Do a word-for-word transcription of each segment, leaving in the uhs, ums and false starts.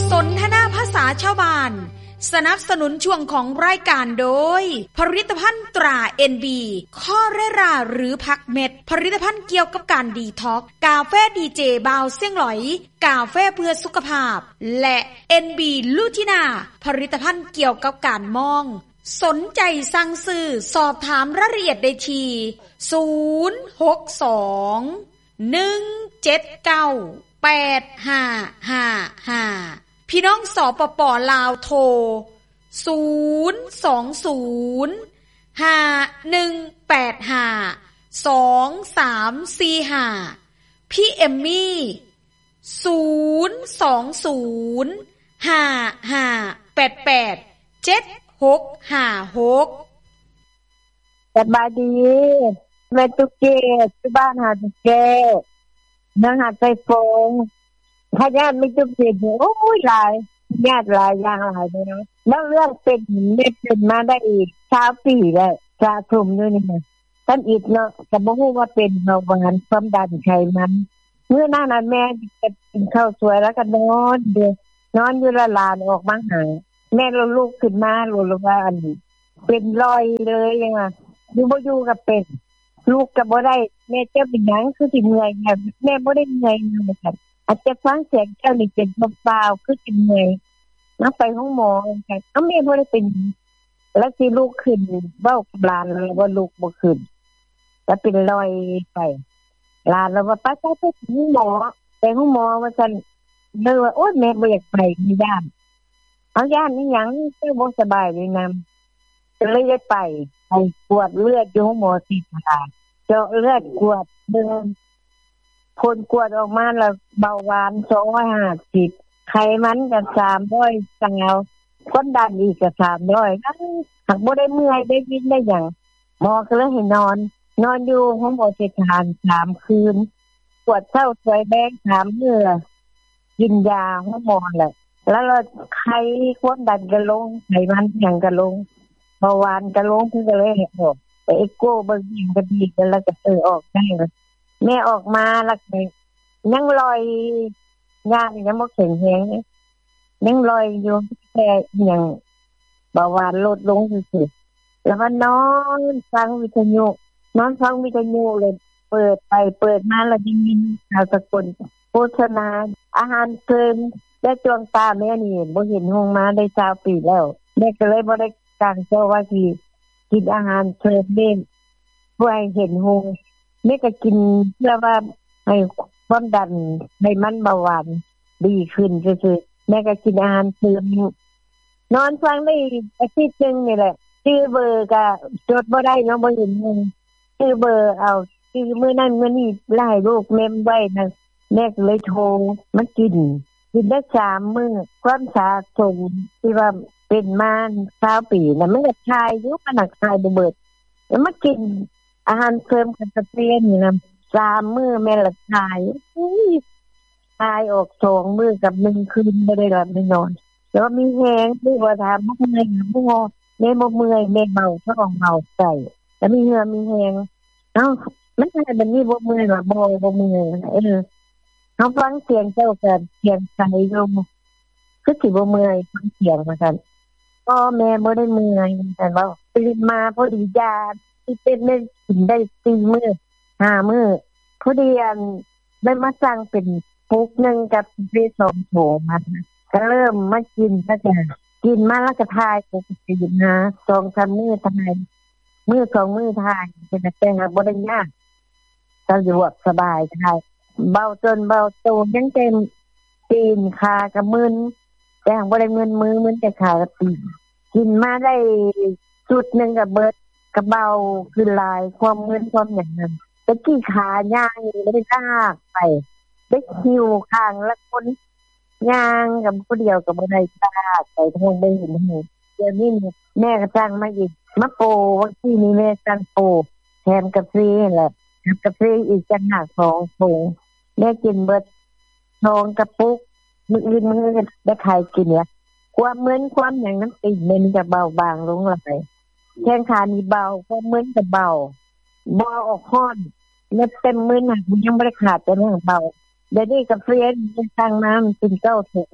สนทนาภาษาชาวบ้านสนับสนุนช่วงของรายการโดยผลิตภัณฑ์ตรา เอ็น บี ข้อเรราหรือผักเม็ดผลิตภัณฑ์เกี่ยวกับการดีท็อกซ์กาแฟดีเจบาวเสี่ยงหลอยกาแฟเพื่อสุขภาพและ เอ็น บี ลูทินาผลิตภัณฑ์เกี่ยวกับการมองสนใจสั่งซื้อสอบถามรายละเอียดได้ที่ศูนย์ หก สอง หนึ่ง เจ็ด เก้า แปด ห้า ห้า ห้าพี่น้องสปป.ลาวโทรศูนย์ สอง ศูนย์ ห้า หนึ่ง แปด ห้า สอง สาม สี่ ห้าพี่เอมมี่ศูนย์ สอง ศูนย์ ห้า ห้า แปด แปด เจ็ด หก ห้า หกสบายดีแม่ตุ๊กเกที่บ้านหาดแก้นางหาดไฟฟงพญาติไม่ตุ๊กเกโอ้ยหลายญาติหลายอย่างหลายเลยนะแล้วเรื่องเป็นเม็ดเป็นมาได้อีกเช้าปีแล้วสะสมด้วยนี่นะท่านอีกเนาะก็บ่ฮู้ว่าเป็นเบาหวานความดันไขมันเมื่อหน้านั้นแม่จะกินข้าวสวยแล้วก็นอนเด้อนอนอยู่ละลานออกมาหาแม่เราลุกขึ้นมารู้ว่าอันเป็นรอยเลยยังว่าอยู่บ่อยู่ก็เป็นลูกก็บ่ได้แม่เจ้าเป็นหยังคือสิเมื่อยแม่บ่ได้เมื่อยนะครับอาจจะฟังเสียงเจ้านี่เป็นเบาๆคือสิเมื่อยมาไปห้องหมอค่ะเอ้าแม่บ่ได้เป็นแล้วสิลูกขึ้นเว้ากับหลานแล้วว่าลูกบ่ขึ้นแล้วเป็นรอยไปหลานแล้วว่าไปไปไปห้องหมอไปห้องหมอว่าซั่นเลยว่าโอ๊ยแม่บ่อยากไปมีย่านเอาย่านนี่หยังเจ้าบ่สบายเลยนำก็เลยได้ไปไปกวดเลือดอยู่หมอศิษาเจาะเลือดกวดเดินผลกวดออกมาแล้วเบาหวานสองร้อยห้าสิบไขมันก็สามร้อยสั่งเอาความดันอีกก็สามร้อยหากบ่ได้เมื่อยได้วินได้หยังหมอก็เลยให้นอนนอนอยู่ห้องหมอเสถานสามคืนปวดเช้าสวยแบงสามมื้อกินยาห้องหมอแหละแล้วไข้ความดันก็ลงไขมันหยังก็ลงเบาหวานก็ลงเพิ่นก็เลยให้ออกไปเอ็กโกเบิ่งหยังก็ดีแล้วก็เออออกได้แม่ออกมาแล้วยังลอยย่างยังบ่แข็งแรงยังลอยอยู่แค่หยังเบาหวานลดลงซื่อๆแล้วก็นอนฟังวิทยุนอนฟังวิทยุเลยเปิดไปเปิดมาแล้วได้ยินข่าวสกลโฆษณาอาหารเสริมได้จวงตาแม่นี่บ่เห็นหงมาได้ยี่สิบปีแล้วแม่ก็เลยบ่ได้ตั้งใจว่าสิกินอาหารเสริมเด้เพื่อให้เห็นหงแม่ก็กินเพื่อว่าให้ความดันให้มันเบาหวานดีขึ้นซื่อๆแม่ก็กินอาหารเสริมนอนฟังได้อาทิตย์นึงนี่แหละชื่อเบอร์ก็จดบ่ได้เนาะบ่เห็นหงชื่อเบอร์เอาชื่อมื้อนั้นมื้อนี้หลายลูกเมมไว้นะแม่ก็เลยโทรมากินกินได้สามมื้อความสะสมที่ว่าเป็นมายี่สิบปีน่ะมันก็ทายอยู่ขนาดทายบ่เบิดแล้วมากินอาหารเสริมกับสเตียนี่นะสามมื้อแม่ละทายอุ้ยทายออกสองมื้อกับหนึ่งคืนบ่ได้หลับได้นอนแล้วมีแฮงคือว่าถามบ่เมื่อยบ่งอแม่บ่เมื่อยแม่เมาท้องเมาใส่แล้วมีเหือมีแฮงเอ้ามันได้แบบนี้บ่เมื่อยว่าบ่บ่เมื่อยเออเฮาฟังเสียงเจ้าก็เสียงใสอยู่คือสิบ่เมื่อยฟังเสียงว่าซั่นพ่อแม่บ่ได้เมื่อยแต่ว่าตื่นมาพอดียาที่เป็นได้กินได้สี่มื้อห้ามื้อพอดีอันได้มาสั่งเป็นปุกนึงกับเวสองโถมาก็เริ่มมากินก็จะกินมาแล้วก็ทายก็สินะ สองสาม มื้อทายมื้อสองมื้อทายเป็นแต่หาบ่ได้ยากสะดวกสบายทายเบาจนเบาโตยังเต็มตีนขากระมึนแต่หากบ่ได้เงินมือมันแต่ขากระตีนกินมาได้จุดนึงก็เบิดกระเบาคือลายความเงินความอย่างนั้นตะกี้ขาย่างนี่ได้ลากไปได้คิวข้างละคนย่างกับผู้เดียวก็บ่ได้ลากไปทั้งได้เห็นหูเดี๋ยวนี้แม่ก็สั่งมาอีกมาโปว่าที่นี่แม่สั่งโปแถมกาแฟแหละกาแฟอีกจังหากสองถุงแม่กินเบิดสองกระปุกมื้ออื่นมื้อได้ขายกินเนี่ยความเหมือนความหยังน้ำติ่งมันจะเบาบางลงหลายแข้งขานี่เบาความเหมือนจะเบาบ่ออกฮ้อนเม็ดเต็มมื้อน่ะยังบ่ได้ขาดแต่เรื่องเบาเดี๋ยวนี้กาแฟมันสั่งมามันกินเก้าถุง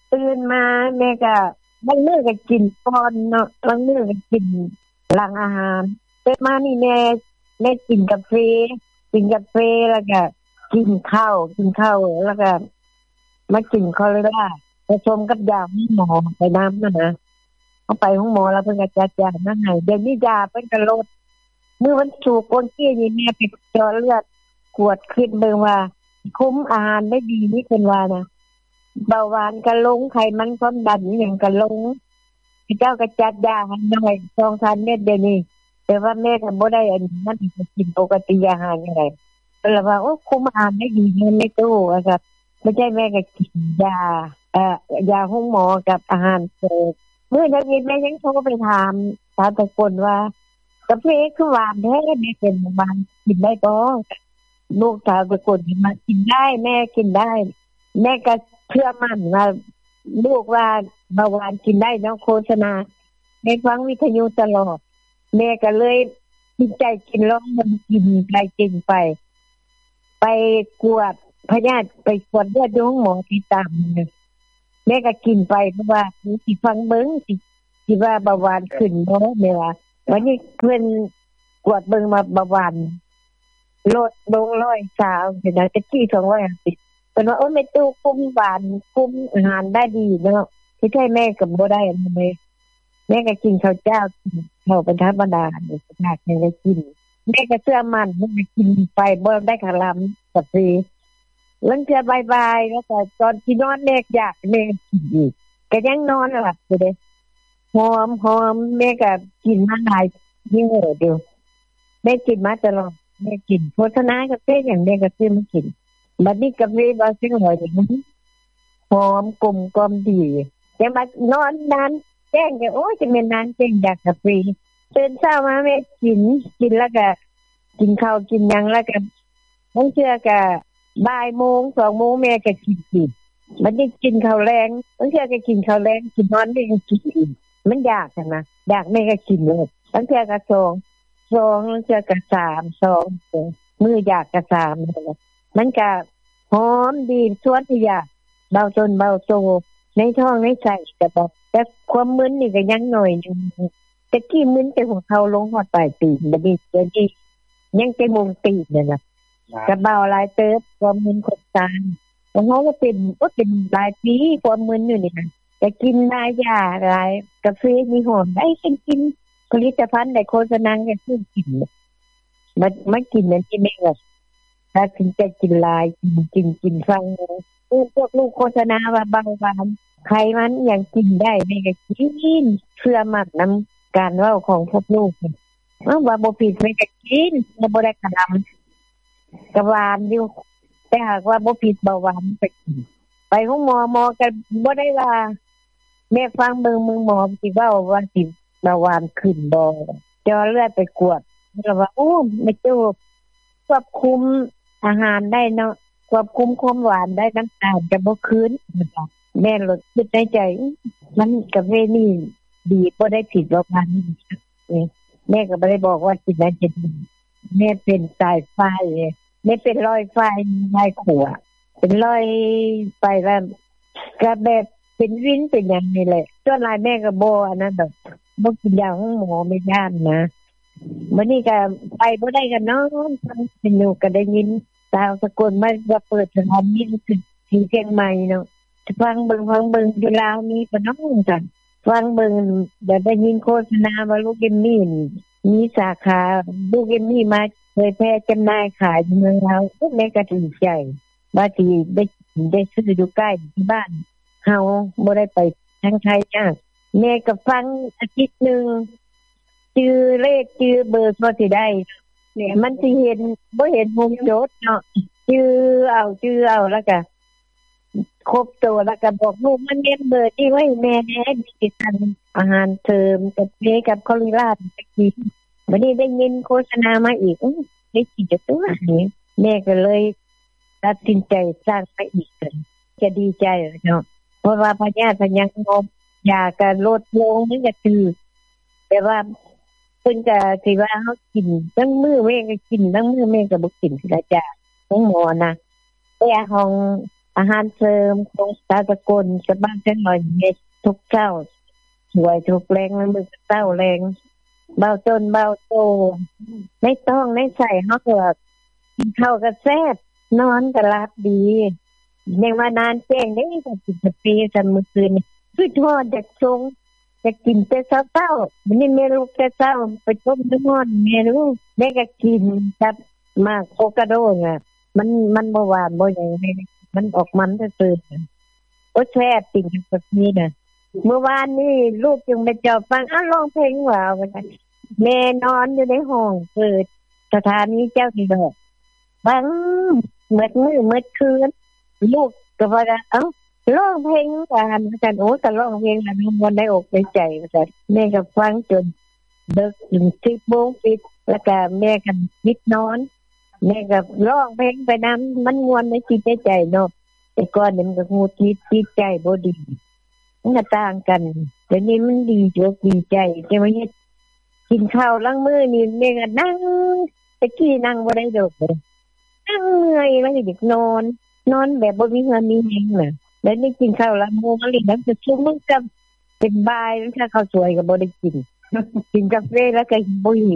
ตื่นมาแม่ก็บางมื้อก็กินก่อนเนาะบางมื้อก็กินหลังอาหารตื่นมานี่แม่แม่กินกาแฟกินกาแฟแล้วก็กินข้าวกินข้าวแล้วก็มากินคอเลราผสมกับยาหมอไปน้ำนั่นนะเอาไปห้องหมอแล้วเพิ่นก็จัดยามาให้เดี๋ยวนี้ยาเพิ่นก็ลดมื้อวันศุกร์วันที่นี่แม่ไปเจาะเลือดกวดขึ้นเบิ่งว่าคุมอาหารได้ดีนี่เพิ่นว่านะเบาหวานก็ลงไขมันความดันหยังก็ลงเจ้าก็จัดยาให้หน่อยสองพันเม็ดเดี๋ยวนี้แต่ว่าแม่ก็บ่ได้อันนั้นกินปกติอาหารจังได๋เพิ่นว่าโอ้คุมอาหารได้ดีไม่ตู้ว่าครับไม่ใช่แม่ก็กินยาเอ่อยาห้องหมอกับอาหารเสริมมื้อนี้แม่ยังโทรไปถามถามตะกนว่ากาแฟคือหวานแท้แม่เป็นหวานกินได้บ่ลูกสาวตะกนมากินได้แม่กินได้แม่ก็เชื่อมั่นว่าลูกว่าเบาหวานกินได้เนาะโฆษณาในฟังวิทยุตลอดแม่ก็เลยตัดใจกินลองมันกินไปกินไปไปกวดพยาธิไปกวดเลือดอยู่ห้องหมอที่ตามแม่ก็กินไปเพราะว่าสิฟังเบิ่งสิสิว่าเบาหวานขึ้นบ่แม่ว่าวันนี้เพิ่นกวดเบิ่งมาเบาหวานลดลงหนึ่งร้อยสามสิบนะตะกี้สองร้อยห้าสิบเพิ่นว่าโอ้แม่ตู้คุมหวานคุมอาหารได้ดีเนาะที่ใช่แม่ก็บ่ได้อันนี้แม่ก็กินข้าวเจ้าข้าวเป็นธรรมดานี่อยากให้ได้กินแม่ก็เชื่อมั่นแม่กินไปบ่ได้คารามกับฟรีหลังจากบ่ายๆแล้วก็ตอนที่นอนแม่อยากแม่กินอีกก็ยังนอนหลับอยู่เด้หอมหอมแม่ก็กินมาหลายมื้อเดียวแม่กินมาตลอดแม่กินโภชนาก็เป็นอย่างแม่ก็ซื้อมากินบัดนี้กาแฟบ่ซื้อหน่อยนึงหอมกลมกล่อมดีแต่มานอนนานแจ้งก็โอ้ยจะแม่นนานแจ้งอยากกาแฟตื่นเช้ามาแม่กินกินแล้วก็กินข้าวกินหยังแล้วก็บางเทื่อก็บ่ายโมงสองโมงแม่ก็กินกินบัดนี้กินข้าวแลงบางเทื่อก็กินข้าวแลงกินนอนแม่ก็กินมันอยากนะอยากแม่ก็กินเลยบางเทื่อก็สอง สองบางเทื่อก็สาม สองมื้ออยากก็สามมันก็หอมดีส่วนที่อยากเบาต้นเบาโตในท้องในไส้ก็บ่แต่ความมึนนี่ก็ยังน้อยนึงแต่กี้มึนแต่หัวเข่าลงฮอดปลายตีนบัดนี้เดี๋ยวนี้ยังแต่มงตีนนั่นน่ะก็เบาหลายเติบความมึนคนตาของเฮาก็เป็นบ่เป็นหลายปีความมึนอยู่นี่นะแต่กินหลายยาหลายกาแฟมีหอมได้กินผลิตภัณฑ์ได้โฆษณาก็คือกินมันมันกินนั่นที่แม่ว่าถ้าถึงจะกินหลายกินกินกินฟังพวกลูกโฆษณาว่าเบาหวานไขมันหยังกินได้แม่ก็กินเชื่อมั่นนำการเว้าของพวกลูกเอ้าว่าบ่ผิดแม่ก็กินบ่ได้กระทำก็หวานอยู่แต่หากว่าบ่ผิดเบาหวานไปกินไปห้องหมอหมอก็บ่ได้ว่าแม่ฟังเบิ่งมึงหมอสิเว้าว่าสิเบาหวานขึ้นบ่เจาะเลือดไปกวดแล้วว่าโอ้ไม่จบควบคุมอาหารได้เนาะควบคุมความหวานได้น้ำตาลก็บ่ขึ้นแม่ลดคิดในใจมันกาแฟนี่ดีบ่ได้ผิดบ่พันนี่แม่ก็บ่ได้บอกว่าสิได้จะดีแม่เป็นสายไฟแม่เป็นรอยไฟในขัวเป็นรอยไปแล้วก็แบบเป็นวินเป็นหยังนี่แหละส่วนหลายแม่ก็บ่อันนั้นดอกบ่กินยาของหมอไม่ย่านนะมื้อนี้ก็ไปบ่ได้กันเนาะเป็นอยู่ก็ได้ยินสาวสกลมาว่าเปิดสถานีที่เชียงใหม่เนาะฟังเบิ่งฟังเบิ่งอยู่ลาวมีบ่เนาะจังฟังเบิ่งได้ได้ยินโฆษณาว่าลูกเอมมี่มีสาขาลูกเอมมี่มาเผยแพร่จำหน่ายขายอยู่เมืองลาวแม่ก็ดีใจว่าสิได้ได้ซื้ออยู่ใกล้ที่บ้านเฮาบ่ได้ไปทางไทยจ้ะแม่ก็ฟังอาทิตย์นึงชื่อเลขชื่อเบอร์บ่สิได้เนี่ยมันสิเห็นบ่เห็นวงโจทย์เนาะชื่อเอาชื่อเอาแล้วก็ครบตัวแล้วก็บอกลูกมันเมมเบอร์ที่ไว้แม่แน่ดิฉันอาหารเสริมกับเมกับคอลิลาตะกี้วันนี้ได้ยินโฆษณามาอีกได้กินจะตัวนี้แม่ก็เลยตัดสินใจสร้างไปอีกกันจะดีใจเนาะเพราะว่าพญาติพญางมยาก็ลดลงมันก็คือแต่ว่าเพิ่นก็สิว่าเฮากินทั้งมื้อแม่ก็กินทั้งมื้อแม่ก็บ่กินคือละจ้ะของหมอนะแต่ของอาหารเสริมของสาตะกลจะบ้านจังหน่อยเม็ดทุกเช้าสวยทุกแรงมื้อเช้าแรงเบาต้นเบาโตไม่ต้องไม่ใส่เฮาก็กินข้าวก็แซ่บนอนก็หลับดียังว่านานแจ้งได้ก็สิบปีซั่นมื้อคืนคือทอดจากชงจะกินแต่เช้าๆมื้อนี้แม่ลูกแต่เช้าไปต้มน้ำร้อนแม่ลูกได้ก็กินกับมากโคกาโดน่ะมันมันบ่หวานบ่หยังมันออกมันซื่อๆโอ้แซ่บจริงแบบนี้น่ะเมื่อวานนี้ลูกจึงไปเจ้าฟังอ้าวร้องเพลงว่าว่าแม่นอนอยู่ในห้องเปิดสถานีเจ้านี่ดอกฟังมืดมื้อมืดคืนลูกก็ว่าเอ้าร้องเพลงกันกันโอ้ก็ร้องเพลงแล้วมันได้อกได้ใจว่าซั่นแม่ก็ฟังจนดึกถึงสิบโมงปิดแล้วก็แม่ก็นิดนอนแม่ก็ร้องเพลงไปนำมันม่วนในจิตในใจเนาะแต่ก่อนนี่มันก็งูจิตจิตใจบ่ดีมันก็ต่างกันเดี๋ยวนี้มันดีอกดีใจแต่ว่าเฮ็ดกินข้าวล้างมือนี่แม่ก็นั่งตะกี้นั่งบ่ได้ดอกเลยนั่งเหนื่อยแล้วก็อยากนอนนอนแบบบ่มีเงินมีแรงน่ะแล้วนี่กินข้าวล้างมือมันเลยน้ำจะชุ่มมึงจะเป็นบายแล้วถ้าข้าวสวยก็บ่ได้กินกินกาแฟแล้วก็บ่หิว